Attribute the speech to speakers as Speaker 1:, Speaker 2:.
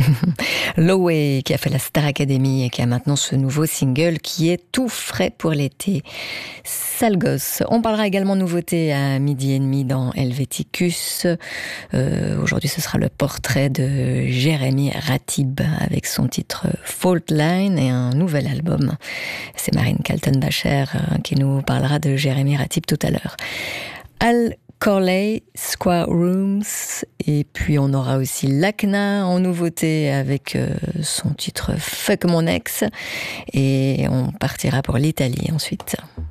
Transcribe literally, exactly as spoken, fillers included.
Speaker 1: Lowe qui a fait la Star Academy et qui a maintenant ce nouveau single qui est tout frais pour l'été. Sale gosse. On parlera également nouveauté à midi et demi dans Helvéticus. Euh, aujourd'hui, ce sera le portrait de Jérémy Ratib avec son titre Fault Line et un nouvel album. C'est Marine Kaltenbacher qui nous parlera de Jérémy Ratib tout à l'heure. Al Corley, Square Rooms, et puis on aura aussi Lacna en nouveauté avec euh, son titre Fuck mon ex, et on partira pour l'Italie ensuite.